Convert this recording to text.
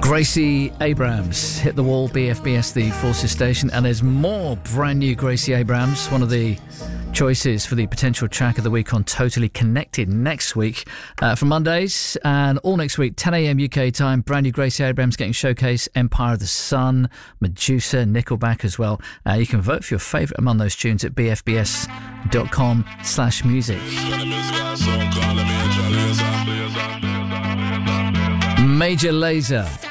Gracie Abrams hit the wall, BFBS, the Forces station, and there's more brand new Gracie Abrams, one of the choices for the potential track of the week on Totally Connected next week. For Mondays and all next week, 10 a.m. UK time, brand new Gracie Abrams getting showcased, Empire of the Sun, Medusa, Nickelback as well. You can vote for your favourite among those tunes at bfbs.com/music. Major Lazer